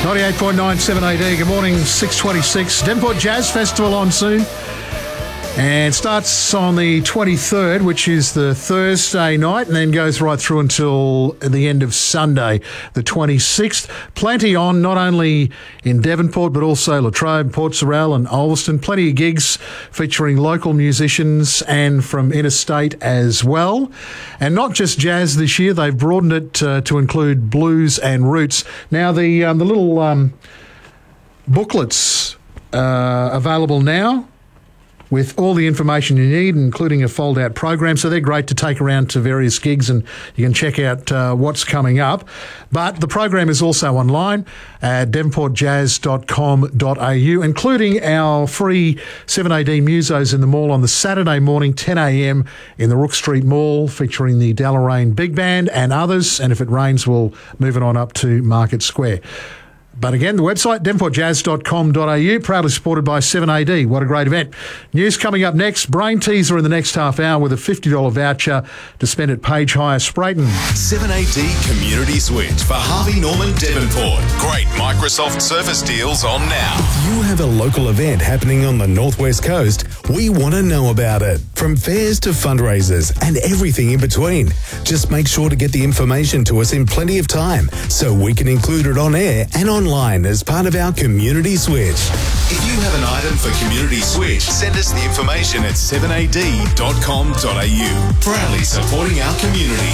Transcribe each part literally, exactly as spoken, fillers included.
ninety-eight point nine seven A D. Good morning, six twenty-six. Devonport Jazz Festival on soon. And starts on the twenty-third, which is the Thursday night, and then goes right through until the end of Sunday, the twenty-sixth. Plenty on, not only in Devonport, but also Latrobe, Port Sorell and Ulverston. Plenty of gigs featuring local musicians and from interstate as well. And not just jazz this year, they've broadened it uh, to include blues and roots. Now, the, um, the little um, booklets uh, available now, with all the information you need, including a fold-out program. So they're great to take around to various gigs, and you can check out uh, what's coming up. But the program is also online at devonport jazz dot com dot a u, including our free seven A D musos in the mall on the Saturday morning, ten a m in the Rook Street Mall, featuring the Deloraine Big Band and others. And if it rains, we'll move it on up to Market Square. But again, the website, devonport jazz dot com dot a u, proudly supported by seven A D. What a great event. News coming up next. Brain teaser in the next half hour with a fifty dollars voucher to spend at Page Hire, Sprayton. seven A D Community Switch for Harvey Norman Devonport. Great Microsoft Surface deals on now. If you have a local event happening on the Northwest Coast, we want to know about it. From fairs to fundraisers and everything in between. Just make sure to get the information to us in plenty of time so we can include it on air and online as part of our Community Switch. If you have an item for Community Switch, send us the information at seven a d dot com dot a u. Proudly supporting our community.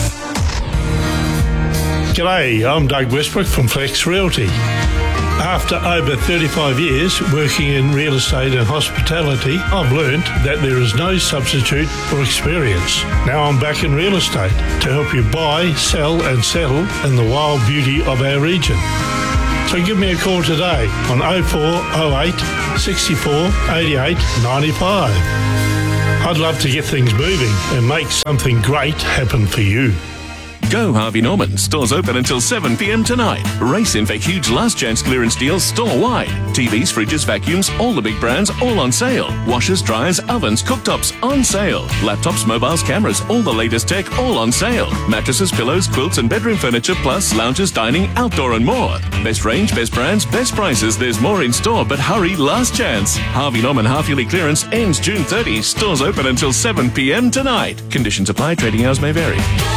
G'day, I'm Doug Westbrook from Flex Realty. After over thirty-five years working in real estate and hospitality, I've learned that there is no substitute for experience. Now I'm back in real estate to help you buy, sell and settle in the wild beauty of our region. So give me a call today on oh four oh eight, sixty-four, eighty-eight, ninety-five. I'd love to get things moving and make something great happen for you. Go Harvey Norman. Stores open until seven p m tonight. Race in for huge last chance clearance deals store-wide. T Vs, fridges, vacuums, all the big brands, all on sale. Washers, dryers, ovens, cooktops, on sale. Laptops, mobiles, cameras, all the latest tech, all on sale. Mattresses, pillows, quilts and bedroom furniture, plus lounges, dining, outdoor and more. Best range, best brands, best prices. There's more in store, but hurry, last chance. Harvey Norman half-yearly clearance ends June thirtieth. Stores open until seven p m tonight. Conditions apply. Trading hours may vary.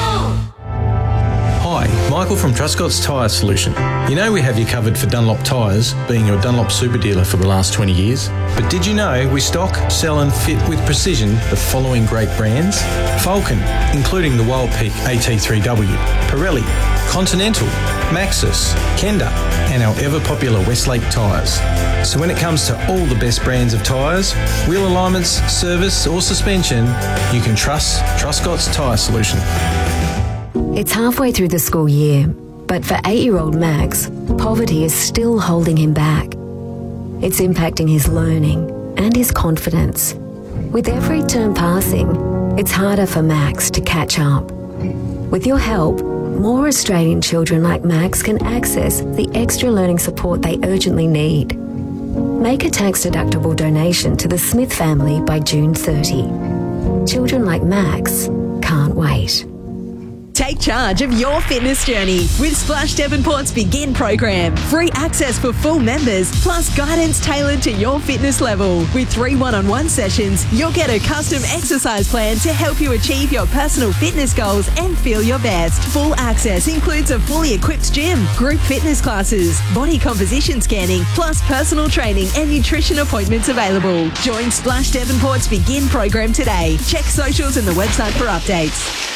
Hi, Michael from Truscott's Tyre Solution. You know we have you covered for Dunlop tyres, being your Dunlop super dealer for the last twenty years. But did you know we stock, sell and fit with precision the following great brands? Falcon, including the Wild Peak A T three W, Pirelli, Continental, Maxxis, Kenda and our ever-popular Westlake tyres. So when it comes to all the best brands of tyres, wheel alignments, service or suspension, you can trust Truscott's Tyre Solution. It's halfway through the school year, but for eight-year-old Max, poverty is still holding him back. It's impacting his learning and his confidence. With every term passing, it's harder for Max to catch up. With your help, more Australian children like Max can access the extra learning support they urgently need. Make a tax-deductible donation to the Smith family by June thirtieth. Children like Max can't wait. Take charge of your fitness journey with Splash Devonport's Begin program. Free access for full members, plus guidance tailored to your fitness level. With three one-on-one sessions, you'll get a custom exercise plan to help you achieve your personal fitness goals and feel your best. Full access includes a fully equipped gym, group fitness classes, body composition scanning, plus personal training and nutrition appointments available. Join Splash Devonport's Begin program today. Check socials and the website for updates.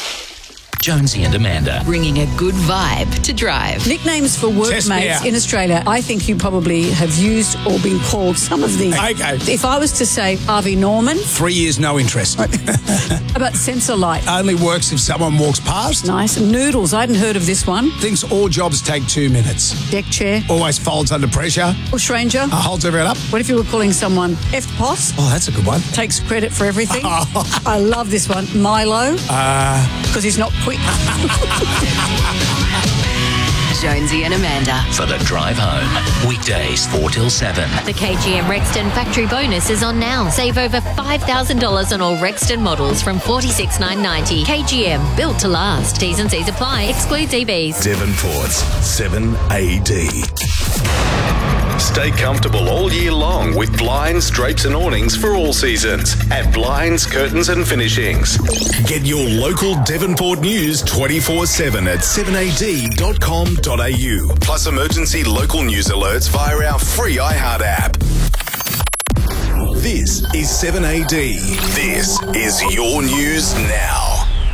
Jonesy and Amanda, bringing a good vibe to drive. Nicknames for workmates in Australia. I think you probably have used or been called some of these. Okay. If I was to say Harvey Norman. Three years, no interest. About Sensor Light. Only works if someone walks past. Nice. Noodles. I hadn't heard of this one. Thinks all jobs take two minutes. Deck chair. Always folds under pressure. Or stranger. Uh, holds everyone up. What if you were calling someone F P O S? Oh, that's a good one. Takes credit for everything. Oh. I love this one. Milo. Uh. Because he's not quick. Jonesy and Amanda. For the drive home, weekdays four till seven. The K G M Rexton factory bonus is on now. Save over five thousand dollars on all Rexton models from forty-six thousand nine hundred ninety dollars. K G M, built to last. T's and C's apply. Excludes E Vs. Devonport's seven A D. Stay comfortable all year long with blinds, drapes and awnings for all seasons at Blinds, Curtains and Finishings. Get your local Devonport news twenty-four seven at seven a d dot com dot a u. Plus emergency local news alerts via our free iHeart app. This is seven A D. This is your news now.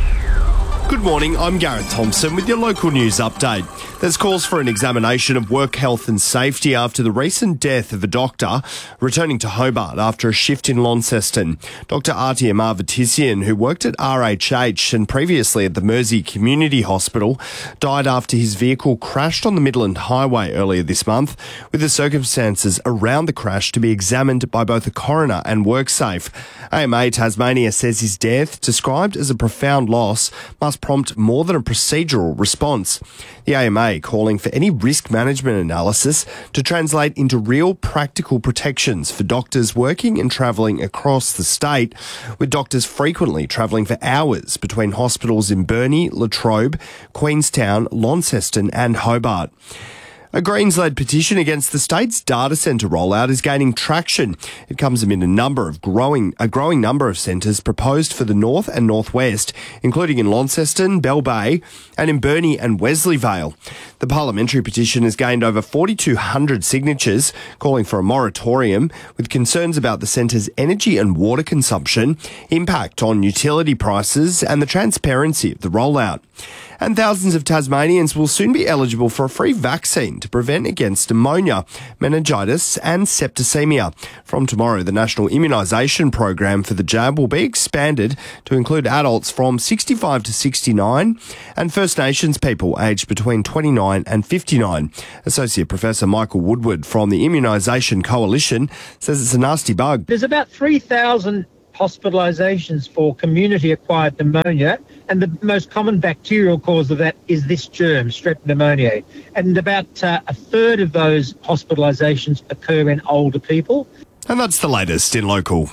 Good morning, I'm Gareth Thompson with your local news update. There's calls for an examination of work health and safety after the recent death of a doctor returning to Hobart after a shift in Launceston. Doctor Artyom Avatissian, who worked at R H H and previously at the Mersey Community Hospital, died after his vehicle crashed on the Midland Highway earlier this month, with the circumstances around the crash to be examined by both a coroner and WorkSafe. A M A Tasmania says his death, described as a profound loss, must prompt more than a procedural response. The A M A calling for any risk management analysis to translate into real practical protections for doctors working and travelling across the state, with doctors frequently travelling for hours between hospitals in Burnie, Latrobe, Queenstown, Launceston and Hobart. A Greens-led petition against the state's data centre rollout is gaining traction. It comes amid a number of growing, a growing number of centres proposed for the north and northwest, including in Launceston, Bell Bay, and in Burnie and Wesleyvale. The parliamentary petition has gained over forty-two hundred signatures, calling for a moratorium, with concerns about the centre's energy and water consumption, impact on utility prices, and the transparency of the rollout. And thousands of Tasmanians will soon be eligible for a free vaccine to prevent against pneumonia, meningitis and septicemia. From tomorrow, the National Immunisation Program for the jab will be expanded to include adults from sixty-five to sixty-nine and First Nations people aged between twenty-nine and fifty-nine. Associate Professor Michael Woodward from the Immunisation Coalition says it's a nasty bug. There's about three thousand hospitalisations for community-acquired pneumonia, and the most common bacterial cause of that is this germ, Strep pneumoniae. And about uh, a third of those hospitalisations occur in older people. And that's the latest in local.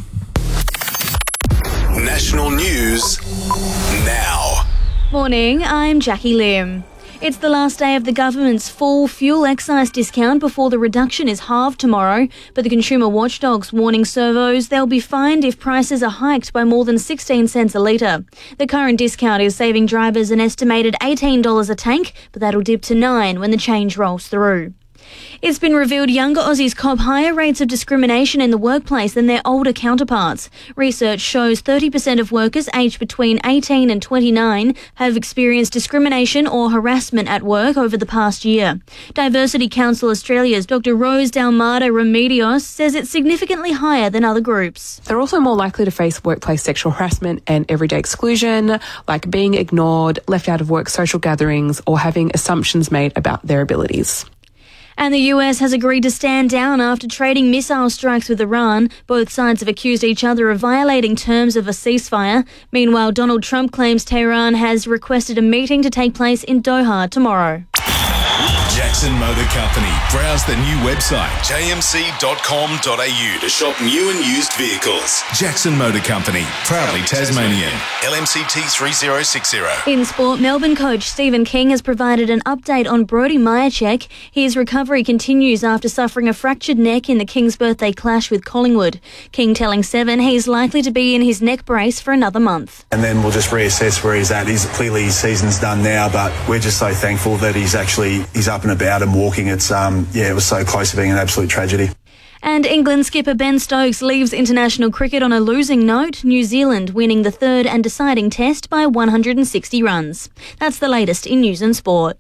National news now. Morning, I'm Jackie Lim. It's the last day of the government's full fuel excise discount before the reduction is halved tomorrow, but the consumer watchdog's warning servos they'll be fined if prices are hiked by more than sixteen cents a litre. The current discount is saving drivers an estimated eighteen dollars a tank, but that'll dip to nine dollars when the change rolls through. It's been revealed younger Aussies cop higher rates of discrimination in the workplace than their older counterparts. Research shows thirty percent of workers aged between eighteen and twenty-nine have experienced discrimination or harassment at work over the past year. Diversity Council Australia's Doctor Rose Dalmada Remedios says it's significantly higher than other groups. They're also more likely to face workplace sexual harassment and everyday exclusion, like being ignored, left out of work social gatherings, or having assumptions made about their abilities. And the U S has agreed to stand down after trading missile strikes with Iran. Both sides have accused each other of violating terms of a ceasefire. Meanwhile, Donald Trump claims Tehran has requested a meeting to take place in Doha tomorrow. Jackson Motor Company. Browse the new website, j m c dot com dot a u, to shop new and used vehicles. Jackson Motor Company, proudly Tasmanian. L M C T three zero six zero. In sport, Melbourne coach Stephen King has provided an update on Brodie Majacek. His recovery continues after suffering a fractured neck in the King's birthday clash with Collingwood. King telling Seven he's likely to be in his neck brace for another month. And then we'll just reassess where he's at. He's clearly his season's done now, but we're just so thankful that he's actually he's up and about and walking. It's um yeah, it was so close to being an absolute tragedy. And England skipper Ben Stokes leaves international cricket on a losing note, New Zealand winning the third and deciding test by one hundred sixty runs. That's the latest in news and sport.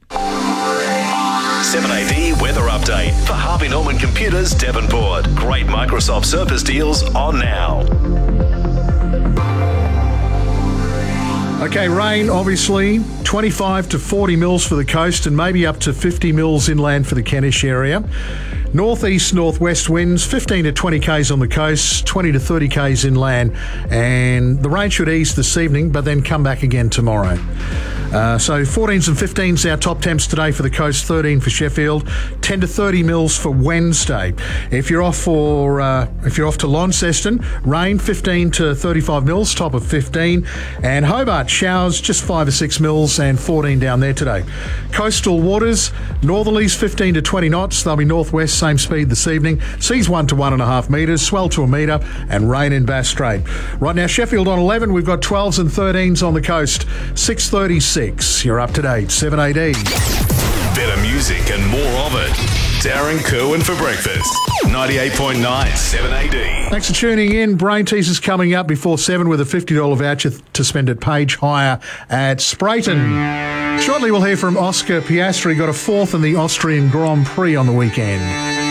seven A D weather update for Harvey Norman Computers Devonport. Great Microsoft Surface deals on now. Okay, rain obviously twenty-five to forty mils for the coast and maybe up to fifty mils inland for the Kentish area. Northeast, northwest winds, fifteen to twenty k's on the coast, twenty to thirty k's inland. And the rain should ease this evening, but then come back again tomorrow. Uh, so fourteens and fifteens our top temps today for the coast, thirteen for Sheffield, ten to thirty mils for Wednesday. If you're off for uh, if you're off to Launceston, rain fifteen to thirty-five mils, top of fifteen, and Hobart showers just five or six mils and fourteen down there today. Coastal waters, northerlies fifteen to twenty knots, they'll be northwest, same speed this evening. Seas one to one and a half metres, swell to a metre, and rain in Bass Strait. Right now Sheffield on eleven, we've got twelves and thirteens on the coast, six thirty-six. You're up to date, seven A D. Better music and more of it. Darren Kerwin for breakfast. ninety-eight point nine, seven A D. Thanks for tuning in. Brain Teasers coming up before seven with a fifty dollars voucher to spend at Page Hire at Sprayton. Shortly we'll hear from Oscar Piastri, got a fourth in the Austrian Grand Prix on the weekend.